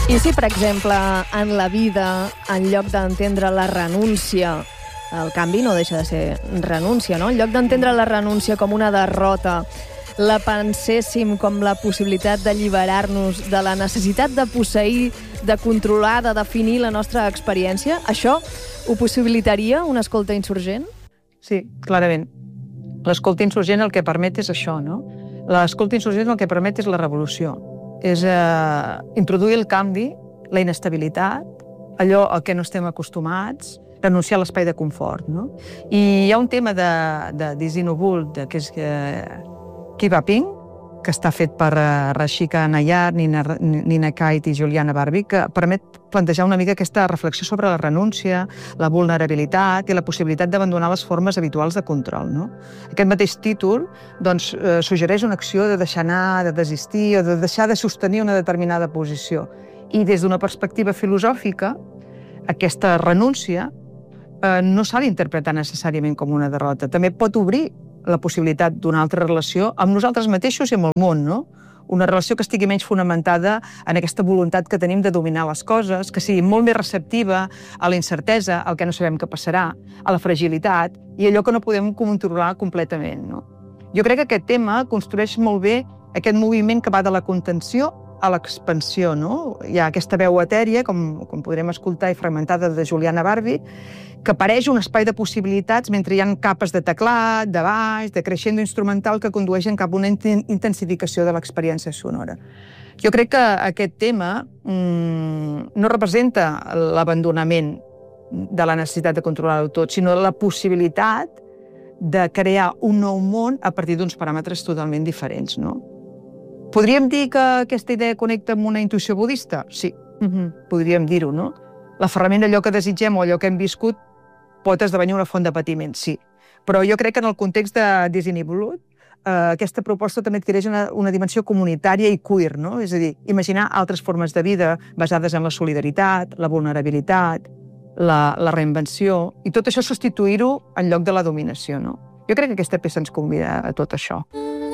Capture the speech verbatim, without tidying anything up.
I si, per exemple, en la vida, en lloc d'entendre la renúncia, el canvi no deixa de ser renúncia, no? En lloc d'entendre la renúncia com una derrota, la penséssim com la possibilitat d'alliberar-nos de la necessitat de posseir, de controlar, de definir la nostra experiència, això ho possibilitaria una escolta insurgent? Sí, clarament. L'escolta insurgent el que permet és això, no? L'escolta insurgent el que permet és la revolució. És eh, introduir el canvi, la inestabilitat, allò a què no estem acostumats, renunciar a l'espai de confort, no? I hi ha un tema de, de Dizzy Nubul, que és eh, Keep Upping, que està fet per uh, Rashika Nayar, Nina, Nina Kite i Juliana Barbie, que permet plantejar una mica aquesta reflexió sobre la renúncia, la vulnerabilitat i la possibilitat d'abandonar les formes habituals de control, no? Aquest mateix títol doncs, eh, suggereix una acció de deixar anar, de desistir o de deixar de sostenir una determinada posició. I des d'una perspectiva filosòfica, aquesta renúncia eh, no s'ha d'interpretar necessàriament com una derrota. També pot obrir la possibilitat d'una altra relació amb nosaltres mateixos i amb el món, no? Una relació que estigui menys fonamentada en aquesta voluntat que tenim de dominar les coses, que sigui molt més receptiva a la incertesa, al que no sabem què passarà, a la fragilitat i allò que no podem controlar completament, no? Jo crec que aquest tema construeix molt bé aquest moviment que va de la contenció a l'expansió, no? Hi ha aquesta veu etèria, com, com podrem escoltar, i fragmentada de Juliana Barbie, que apareix un espai de possibilitats mentre hi ha capes de teclat, de baix, de crescendo instrumental que condueixen cap a una intensificació de l'experiència sonora. Jo crec que aquest tema mmm, no representa l'abandonament de la necessitat de controlar-ho tot, sinó la possibilitat de crear un nou món a partir d'uns paràmetres totalment diferents, no? Podríem dir que aquesta idea connecta amb una intuïció budista? Sí, mm-hmm. podríem dir-ho, no? L'aferrament d'allò que desitgem o allò que hem viscut pot esdevenir una font de patiment, sí. Però jo crec que en el context de Dizzy Nubul, eh, aquesta proposta també adquireix una, una dimensió comunitària i queer, no? És a dir, imaginar altres formes de vida basades en la solidaritat, la vulnerabilitat, la, la reinvenció, i tot això substituir-ho en lloc de la dominació, no? Jo crec que aquesta peça ens convida a tot això.